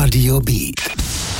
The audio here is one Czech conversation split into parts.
Radio Beat.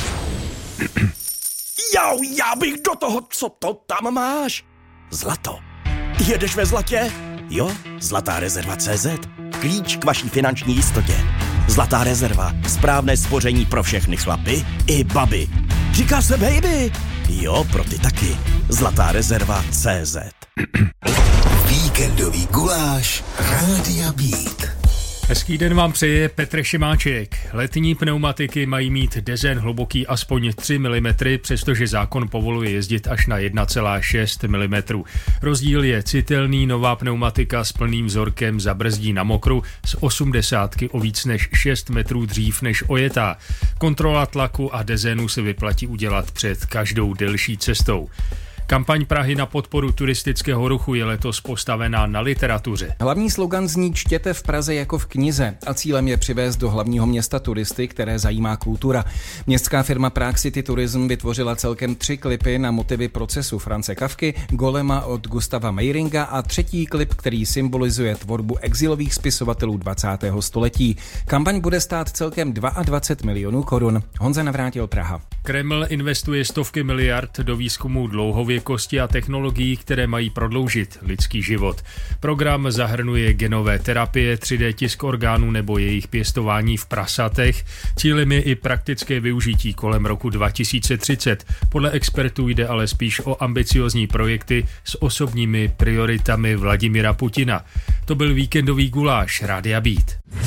Jau, já bych do toho, co to tam máš? Zlato. Jedeš ve zlatě? Jo, Zlatá rezerva CZ. Klíč k vaší finanční jistotě. Zlatá rezerva. Správné spoření pro všechny chlapy i baby. Říká se baby. Jo, pro ty taky. Zlatá rezerva CZ. Víkendový guláš Rádia Beat. Hezký den vám přeje Petr Šimáček. Letní pneumatiky mají mít dezen hluboký aspoň 3 mm, přestože zákon povoluje jezdit až na 1,6 mm. Rozdíl je citelný, nová pneumatika s plným vzorkem zabrzdí na mokru z 80 o víc než 6 metrů dřív než ojetá. Kontrola tlaku a dezenu se vyplatí udělat před každou delší cestou. Kampaň Prahy na podporu turistického ruchu je letos postavená na literatuře. Hlavní slogan zní Čtěte v Praze jako v knize a cílem je přivést do hlavního města turisty, které zajímá kultura. Městská firma Prague City Tourism vytvořila celkem 3 klipy na motivy Procesu Franze Kafky, Golema od Gustava Meiringa a 3. klip, který symbolizuje tvorbu exilových spisovatelů 20. století. Kampaň bude stát celkem 22 milionů korun. Honza Navrátil, Praha. Kreml investuje stovky miliard do výzkumu dlouhověkosti a technologií, které mají prodloužit lidský život. Program zahrnuje genové terapie, 3D tisk orgánů nebo jejich pěstování v prasatech. Cílem je i praktické využití kolem roku 2030. Podle expertů jde ale spíš o ambiciozní projekty s osobními prioritami Vladimira Putina. To byl víkendový guláš Rádia Beat.